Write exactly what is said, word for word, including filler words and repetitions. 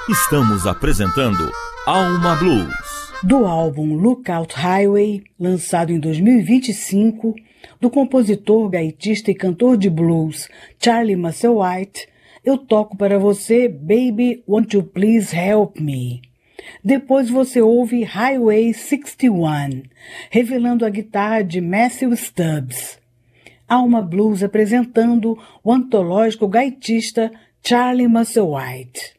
Estamos apresentando Alma Blues. Do álbum Lookout Highway, lançado em dois mil e vinte e cinco, do compositor, gaitista e cantor de blues Charlie Musselwhite, eu toco para você Baby Won't You Please Help Me. Depois você ouve Highway sessenta e um, revelando a guitarra de Matthew Stubbs. Alma Blues apresentando o antológico gaitista Charlie Musselwhite.